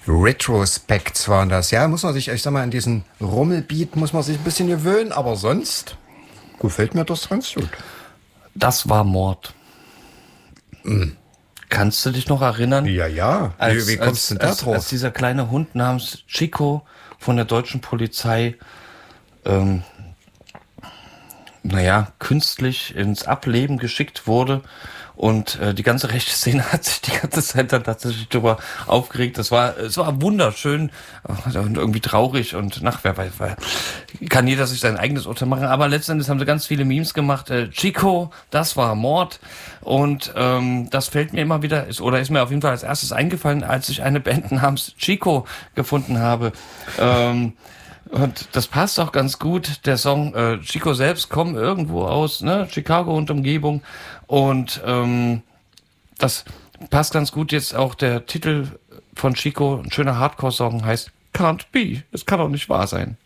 Retrospects waren das. Ja, muss man sich, ich sag mal, an diesen Rummelbeat muss man sich ein bisschen gewöhnen, aber sonst gefällt mir das ganz gut. Das war Mord. Kannst du dich noch erinnern? Ja. Wie kommst du denn da drauf? Als dieser kleine Hund namens Chico von der deutschen Polizei künstlich ins Ableben geschickt wurde. Und die ganze rechte Szene hat sich die ganze Zeit dann tatsächlich darüber aufgeregt. Es war wunderschön und irgendwie traurig und wer weiß, kann jeder sich sein eigenes Urteil machen. Aber letztendlich haben sie ganz viele Memes gemacht. Chico, das war Mord. Und das fällt mir immer wieder, ist mir auf jeden Fall als erstes eingefallen, als ich eine Band namens Chico gefunden habe. Und das passt auch ganz gut. Der Song Chico selbst kommt irgendwo aus Chicago und Umgebung. Und das passt ganz gut. Jetzt auch der Titel von Chico, ein schöner Hardcore-Song, heißt Can't Be. Es kann doch nicht wahr sein.